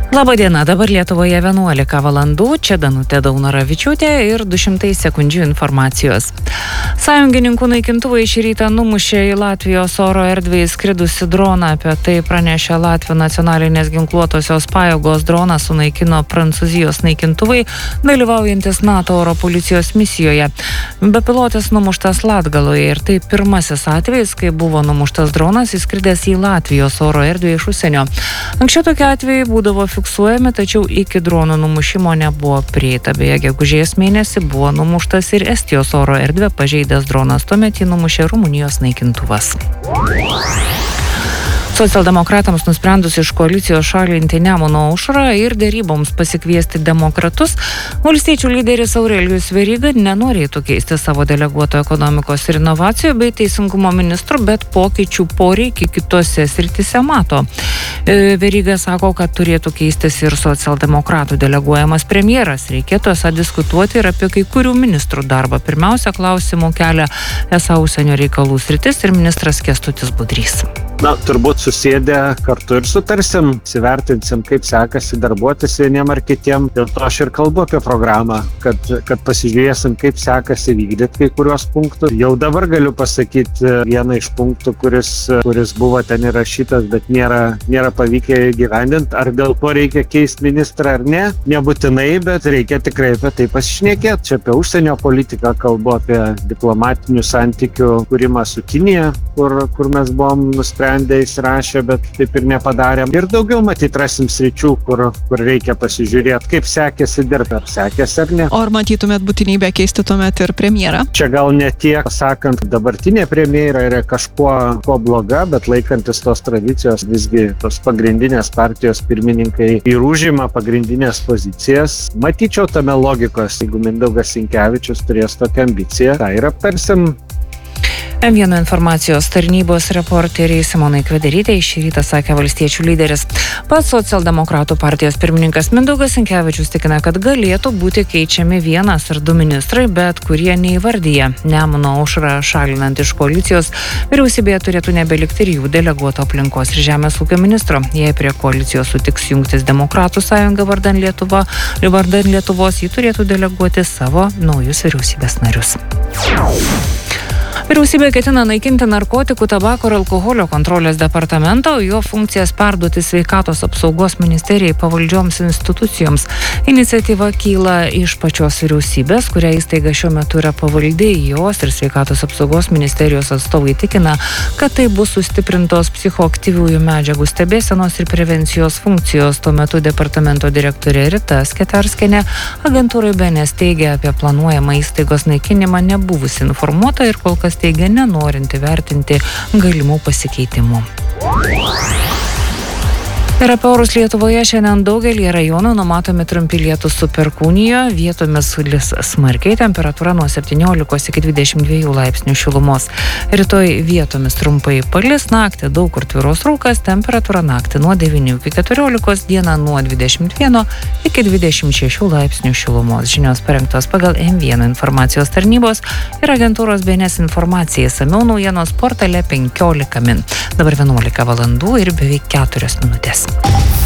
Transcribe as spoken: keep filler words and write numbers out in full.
Labadiena, dabar Lietuvoje vienuolika valandų, čia Danutė Daunoravičiūtė ir du šimtai sekundžių informacijos. Sąjungininkų naikintuvai šį rytą numušė į Latvijos oro erdvę įskridusi droną, apie tai pranešė Latvijos nacionalinės ginkluotosios pajėgos. Droną sunaikino Prancūzijos naikintuvai, dalyvaujantis NATO oro policijos misijoje. Bepilotis numuštas Latgaloje ir tai pirmasis atvejis, kai buvo numuštas dronas įskridęs į Latvijos oro erdvę iš užsienio. Anksčiau tokie atvejai būdavo fiksuojami, tačiau iki drono numušimo nebuvo prieita. Beje, gegužės mėnesį buvo numuštas ir Estijos oro erdvę pažeidęs dronas, tuomet jį numušė Rumunijos naikintuvas. Socialdemokratams nusprendus iš koalicijos šalinti Nemuno aušrą ir deryboms pasikviesti demokratus, valstiečių lyderis Aurelijus Veryga nenorėtų keisti savo deleguoto ekonomikos ir inovacijų bei teisingumo ministrų, bet pokyčių poreikį kitose srityse mato. Veryga sako, kad turėtų keistis ir socialdemokratų deleguojamas premjeras. Reikėtų esą diskutuoti ir apie kai kurių ministrų darbą. Pirmiausia, klausimų kelia esą užsienio reikalų sritis ir ministras Kęstutis Budrys. Na, turbūt susėdę kartu ir sutarsim, įsivertinsim, kaip sekasi darbuotis vieniem ar kitiem. Dėl to aš ir kalbu apie programą, kad, kad pasižiūrėsim, kaip sekasi vykdyti kai kuriuos punktus. Jau dabar galiu pasakyti vieną iš punktų, kuris, kuris buvo ten įrašytas, bet nėra, nėra pavykę įgyvendinti. Ar dėl to reikia keisti ministrą ar ne? Nebūtinai, bet reikia tikrai apie tai pasišnekėti. Čia apie užsienio politiką kalbu, apie diplomatinių santykių kūrimą su Kinija, kur, kur mes buvom nusprendę įsirašę, bet taip ir nepadarėm. Ir daugiau matyt rasim sričių, kur, kur reikia pasižiūrėti, kaip sekėsi dirbti, ar sekėsi ar ne. O ar matytumėt būtinybę keisti tuomet ir premjerą? Čia gal ne tiek, sakant, dabartinė premjera yra kažkuo kuo bloga, bet laikantis tos tradicijos, visgi tos pagrindinės partijos pirmininkai ir užima pagrindinės pozicijas. Matyčiau tame logikos, jeigu Mindaugas Sinkevičius turės tokią ambiciją, tai ir aptarsim. M vienas informacijos tarnybos reporteriai Simonai Kvederytei šį rytą sakė valstiečių lyderis. Pats socialdemokratų partijos pirmininkas Mindaugas Sinkevičius tikina, kad galėtų būti keičiami vienas ar du ministrai, bet kurie neįvardyja. Nemuno aušrą šalinant iš koalicijos, vyriausybėje turėtų nebelikti ir jų deleguoto aplinkos ir žemės ūkio ministro. Jei prie koalicijos sutiks jungtis Demokratų sąjunga vardan Lietuva, vardan Lietuvos, jį turėtų deleguoti savo naujus vyriausybės narius. Vyriausybė ketina naikinti narkotikų, tabako ir alkoholio kontrolės departamentą, o jo funkcijas perduoti sveikatos apsaugos ministerijai pavaldžioms institucijoms. Iniciatyva kyla iš pačios vyriausybės, kuria įstaiga šiuo metu yra pavaldi. Jos ir sveikatos apsaugos ministerijos atstovai tikina, kad tai bus sustiprintos psichoaktyviųjų medžiagų stebėsenos ir prevencijos funkcijos. Tuo metu departamento direktorė Rita Sketerskienė agentūrai B N S teigia apie planuojamą įstaigos naikinimą nebuvusi informuota ir kol kas teigia nenorinti vertinti galimų pasikeitimų. Ir apie orus Lietuvoje šiandien daugelį rajonų numatomi trumpi lietūs su perkūnija, vietomis lis smarkiai, temperatūra nuo septyniolikos iki dvidešimt dviejų laipsnių šilumos. Rytoj vietomis trumpai palis, naktį daug kur tvyros rūkas, temperatūra naktį nuo devynių iki keturiolikos, dieną nuo dvidešimt vieno iki dvidešimt šešių laipsnių šilumos. Žinios parengtos pagal M vienas informacijos tarnybos ir agentūros B N S informacija. Išsamiau naujienos portale penkiolika min. Dabar vienuolika valandų ir beveik keturios minutės.